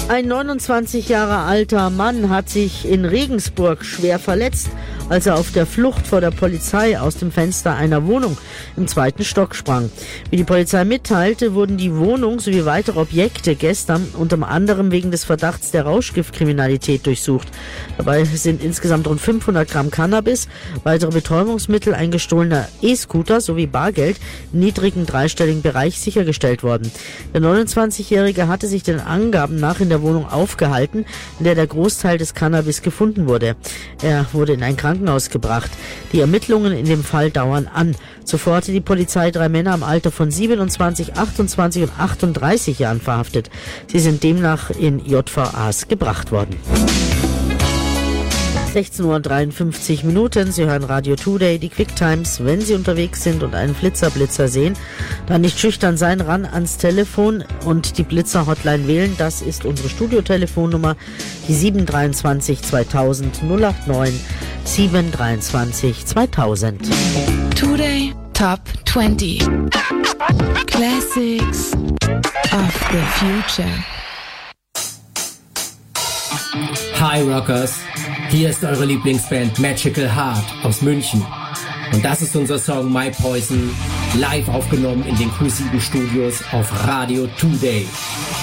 Ein 29 Jahre alter Mann hat sich in Regensburg schwer verletzt, als er auf der Flucht vor der Polizei aus dem Fenster einer Wohnung im 2. Stock sprang. Wie die Polizei mitteilte, wurden die Wohnung sowie weitere Objekte gestern unter anderem wegen des Verdachts der Rauschgiftkriminalität durchsucht. Dabei sind insgesamt rund 500 Gramm Cannabis, weitere Betäubungsmittel, ein gestohlener E-Scooter sowie Bargeld im niedrigen dreistelligen Bereich sichergestellt worden. Der 29-Jährige hatte sich den Angaben nach in der Wohnung aufgehalten, in der Großteil des Cannabis gefunden wurde. Er wurde in ein Krankenhaus gebracht. Die Ermittlungen in dem Fall dauern an. Zuvor hatte die Polizei 3 Männer im Alter von 27, 28 und 38 Jahren verhaftet. Sie sind demnach in JVAs gebracht worden. 16:53 Uhr. Sie hören Radio Today, die Quick Times. Wenn Sie unterwegs sind und einen Blitzer sehen, dann nicht schüchtern sein, ran ans Telefon und die Blitzer-Hotline wählen. Das ist unsere Studiotelefonnummer, die 723 2000 089 723 2000. Today Top 20 Classics of the Future. Hi Rockers, hier ist eure Lieblingsband Magical Heart aus München. Und das ist unser Song My Poison, live aufgenommen in den Q7 Studios auf Radio Today.